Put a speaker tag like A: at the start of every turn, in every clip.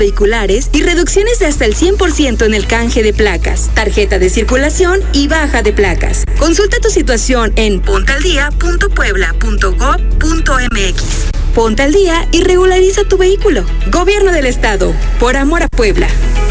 A: vehiculares y reducciones de hasta el 100% en el canje de placas, tarjeta de circulación y baja de placas. Consulta tu situación en pontealdía.puebla.gov.mx. Ponte al día y regulariza tu vehículo. Gobierno del Estado, por amor a Puebla.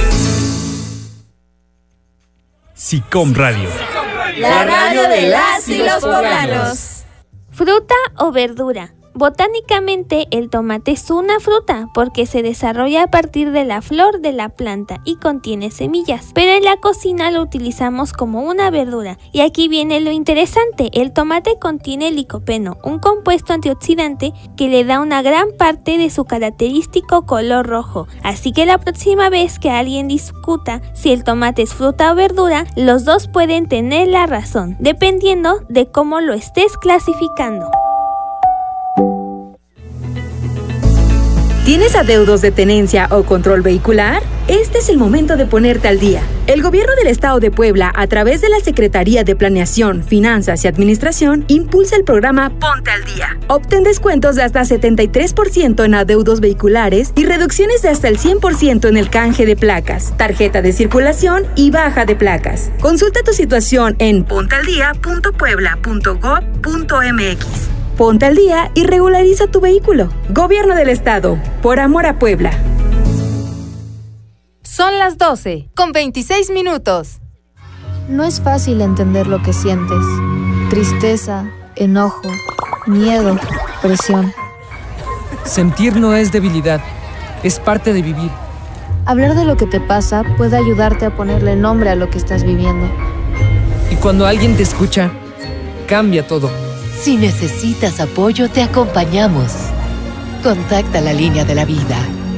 B: SICOM Radio.
C: La radio de las y los poblanos.
D: ¿Fruta o verdura? Botánicamente, el tomate es una fruta porque se desarrolla a partir de la flor de la planta y contiene semillas, pero en la cocina lo utilizamos como una verdura. Y aquí viene lo interesante: el tomate contiene licopeno, un compuesto antioxidante que le da una gran parte de su característico color rojo. Así que la próxima vez que alguien discuta si el tomate es fruta o verdura, los dos pueden tener la razón, dependiendo de cómo lo estés clasificando.
A: ¿Tienes adeudos de tenencia o control vehicular? Este es el momento de ponerte al día. El Gobierno del Estado de Puebla, a través de la Secretaría de Planeación, Finanzas y Administración, impulsa el programa Ponte al Día. Obtén descuentos de hasta 73% en adeudos vehiculares y reducciones de hasta el 100% en el canje de placas, tarjeta de circulación y baja de placas. Consulta tu situación en pontealdía.puebla.gov.mx. Ponte al día y regulariza tu vehículo. Gobierno del Estado, por amor a Puebla.
E: Son las 12:26.
F: No es fácil entender lo que sientes. Tristeza, enojo, miedo, presión.
G: Sentir no es debilidad, es parte de vivir.
F: Hablar de lo que te pasa puede ayudarte a ponerle nombre a lo que estás viviendo.
G: Y cuando alguien te escucha, cambia todo.
H: Si necesitas apoyo, te acompañamos. Contacta la línea de la vida.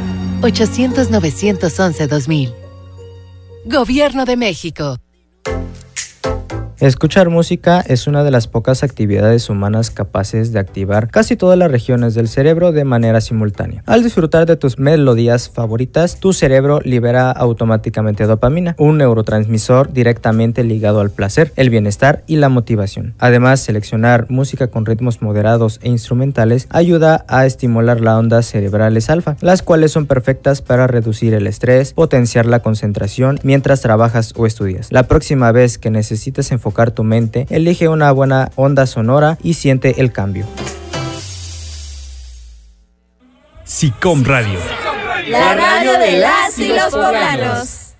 H: 800-911-2000. Gobierno de México.
I: Escuchar música es una de las pocas actividades humanas capaces de activar casi todas las regiones del cerebro de manera simultánea. Al disfrutar de tus melodías favoritas, tu cerebro libera automáticamente dopamina, un neurotransmisor directamente ligado al placer, el bienestar y la motivación. Además, seleccionar música con ritmos moderados e instrumentales ayuda a estimular las ondas cerebrales alfa, las cuales son perfectas para reducir el estrés, potenciar la concentración mientras trabajas o estudias. La próxima vez que necesites enfocar tu mente, elige una buena onda sonora y siente el cambio.
B: SICOM Radio.
C: La radio de las y los poblanos.